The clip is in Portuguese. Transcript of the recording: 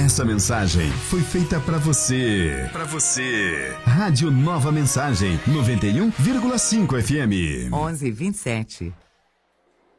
Essa mensagem foi feita para você. Para você. Rádio Nova Mensagem 91,5 FM. 11:27.